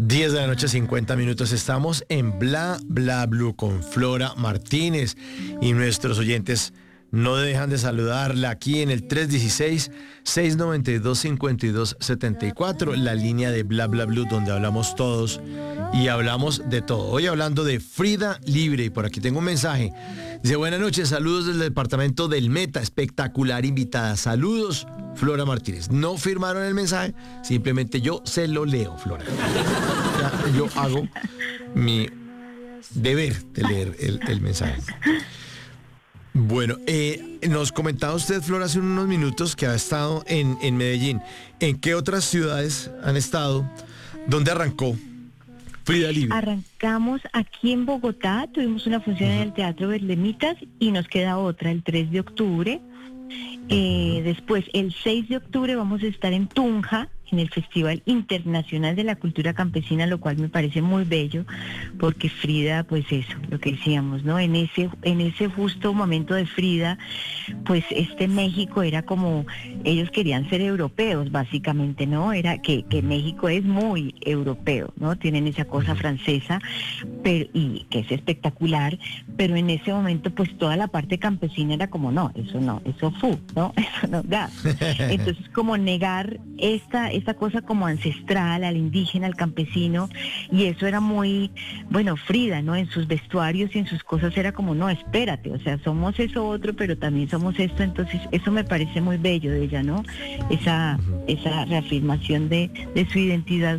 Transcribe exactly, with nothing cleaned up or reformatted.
diez de la noche, cincuenta minutos. Estamos en Bla Bla Blue con Flora Martínez y nuestros oyentes no dejan de saludarla aquí en el tres uno seis, seis nueve dos, cinco dos siete cuatro, la línea de Bla Bla Blue donde hablamos todos y hablamos de todo. Hoy hablando de Frida Libre y por aquí tengo un mensaje. Dice, buenas noches, saludos desde el departamento del Meta, espectacular invitada. Saludos, Flora Martínez. No firmaron el mensaje, simplemente yo se lo leo, Flora. Ya, yo hago mi deber de leer el, el mensaje. Bueno, eh, nos comentaba usted, Flora, hace unos minutos que ha estado en, en Medellín. ¿En qué otras ciudades han estado? ¿Dónde arrancó Frida Libre? Arrancamos aquí en Bogotá, tuvimos una función uh-huh. en el Teatro Berlemitas y nos queda otra el tres de octubre. Eh, después, el seis de octubre vamos a estar en Tunja, en el Festival Internacional de la Cultura Campesina, lo cual me parece muy bello, porque Frida, pues eso, lo que decíamos, ¿no? En ese, en ese justo momento de Frida, pues este México era como, ellos querían ser europeos, básicamente, ¿no? Era que, que México es muy europeo, ¿no? Tienen esa cosa francesa, pero, y que es espectacular, pero en ese momento, pues toda la parte campesina era como, no, eso no, eso fu, ¿no? Eso no da. Entonces, como negar esta esta cosa como ancestral, al indígena, al campesino, y eso era muy, bueno, Frida, ¿no? En sus vestuarios y en sus cosas era como, no, espérate, o sea, somos eso otro, pero también somos esto, entonces eso me parece muy bello de ella, ¿no? Esa, esa reafirmación de, de su identidad